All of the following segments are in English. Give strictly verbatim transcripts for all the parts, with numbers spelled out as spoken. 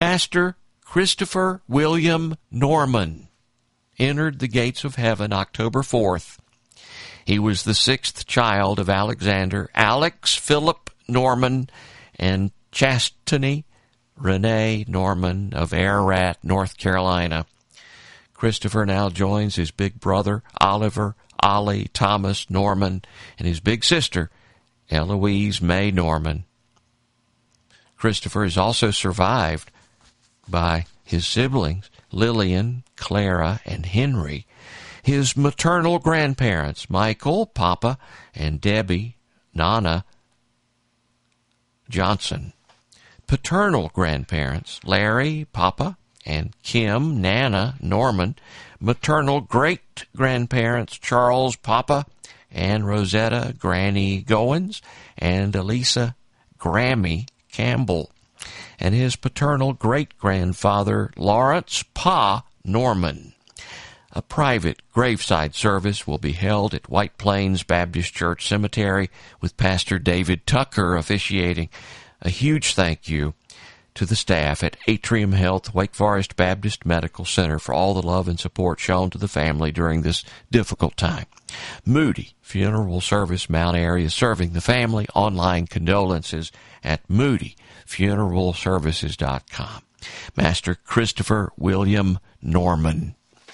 Master Christopher William Norman entered the gates of heaven October fourth. He was the sixth child of Alexander, Alex Philip Norman, and Chastity Renee Norman of Ararat, North Carolina. Christopher now joins his big brother, Oliver Ollie Thomas Norman, and his big sister, Eloise May Norman. Christopher is also survived by his siblings, Lillian, Clara, and Henry, his maternal grandparents, Michael, Papa, and Debbie, Nana Johnson, paternal grandparents, Larry, Papa, and Kim, Nana Norman, maternal great-grandparents, Charles, Papa, and Rosetta, Granny Goins, and Elisa, Grammy Campbell, and his paternal great-grandfather, Lawrence Pa Norman. A private graveside service will be held at White Plains Baptist Church Cemetery with Pastor David Tucker officiating. A huge thank you to the staff at Atrium Health Wake Forest Baptist Medical Center for all the love and support shown to the family during this difficult time. Moody Funeral Service Mount Airy is serving the family. Online condolences at moody funeral services dot com. Master Christopher William Norman.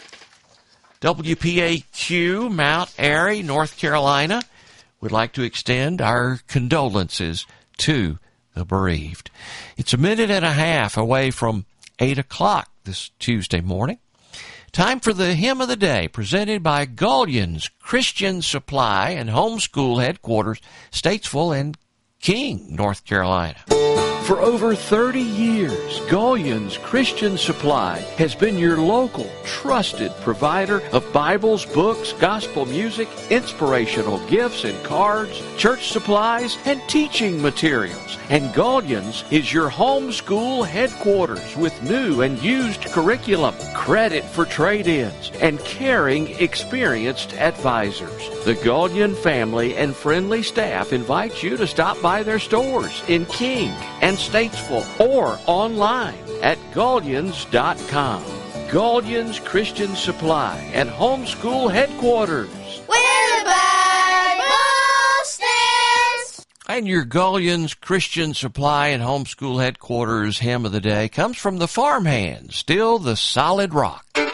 W P A Q, Mount Airy, North Carolina, would like to extend our condolences to the bereaved. It's a minute and a half away from eight o'clock this Tuesday morning. Time for the hymn of the day, presented by Gullion's Christian Supply and Homeschool Headquarters, Statesville and King, North Carolina. For over thirty years, Gullion's Christian Supply has been your local, trusted provider of Bibles, books, gospel music, inspirational gifts and cards, church supplies, and teaching materials. And Gullion's is your homeschool headquarters with new and used curriculum, credit for trade-ins, and caring, experienced advisors. The Gullion family and friendly staff invite you to stop by their stores in King and Statesville or online at Gullions dot com. Gullion's Christian Supply and Homeschool Headquarters. Where the Bible stands. And your Gullion's Christian Supply and Homeschool Headquarters hymn of the day comes from the Farmhands, Still the Solid Rock.